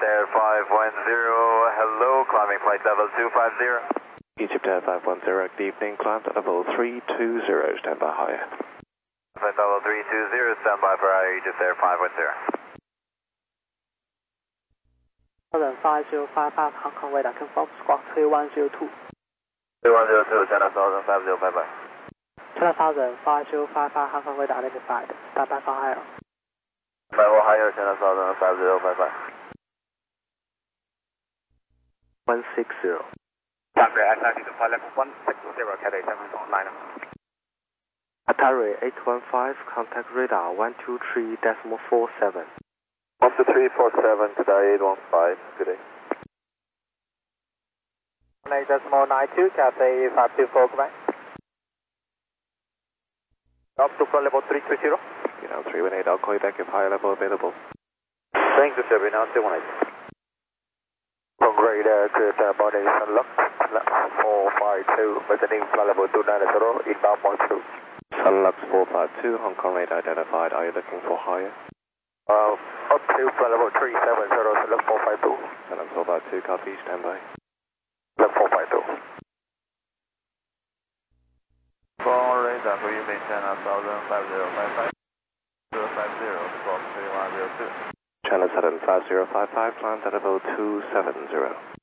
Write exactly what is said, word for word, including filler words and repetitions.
Air five one zero, hello, climbing flight level two five zero. Egypt Air five one zero, good evening, climb at level three two zero, stand by higher. Flight level three two zero, stand by for higher, Egypt Air five one zero. five zero five five, Hong Kong radar confirm, squawk three one zero two. three one zero two, China Southern five zero, bye bye. China Southern five zero five five, Hong Kong radar identified, stand by for higher. Bye for higher, China Southern five zero, bye bye. one six zero. Atari Atari to flight level one six zero, Cathay seven nine. Atari eight one five, contact radar one two three decimal four seven. one two three four seven, Cathay eight one five, good day. eight decimal nine two, Cathay five two four, goodbye. Up to flight level three two zero. You know, three one eight, I'll call you back if higher level available. Thank you, sir, we now two one eight. From grade air, clear center boundary, Sunlux, four five two, maintaining flight level two nine zero, inbound point two. Sunlux four five two, Hong Kong radar identified, are you looking for higher? Uh, up to flight level three seven zero, Sunlux four five two. Sunlux four five two, copy, stand by. Sunlux four five two. For radar, will you maintain a thousand five zero five five zero five zero, squawk three one zero two. China Southern five zero five five, climb at level two seven zero.